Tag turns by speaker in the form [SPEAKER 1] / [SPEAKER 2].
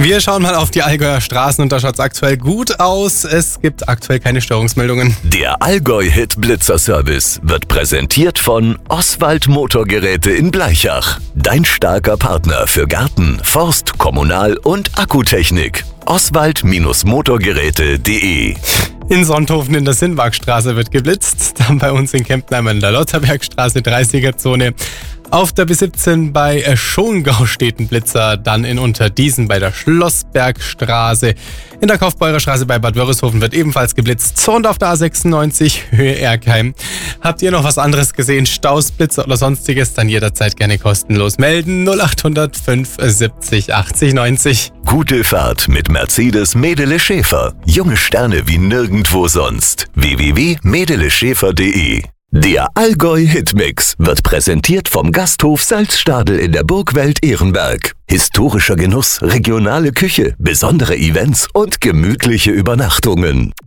[SPEAKER 1] Wir schauen mal auf die Allgäuer Straßen und da schaut es aktuell gut aus. Es gibt aktuell keine Störungsmeldungen.
[SPEAKER 2] Der Allgäu-Hit-Blitzer-Service wird präsentiert von Oswald Motorgeräte in Blaichach. Dein starker Partner für Garten, Forst, Kommunal- und Akkutechnik. Oswald-Motorgeräte.de.
[SPEAKER 1] In Sonthofen in der Sinnwagstraße wird geblitzt. Dann bei uns in Kemptnheim in der Lotterbergstraße 30er-Zone. Auf der B17 bei Schongau steht ein Blitzer, dann in Unterdiesen bei der Schlossbergstraße. In der Kaufbeurer Straße bei Bad Wörishofen wird ebenfalls geblitzt. Und auf der A96 Höhe Erkheim. Habt ihr noch was anderes gesehen? Staus, Blitzer oder sonstiges? Dann jederzeit gerne kostenlos melden. 0800 570 80 90.
[SPEAKER 2] Gute Fahrt mit Mercedes Medele Schäfer. Junge Sterne wie nirgendwo sonst. www.medeleschäfer.de. Der Allgäu Hitmix wird präsentiert vom Gasthof Salzstadel in der Burgwelt Ehrenberg. Historischer Genuss, regionale Küche, besondere Events und gemütliche Übernachtungen.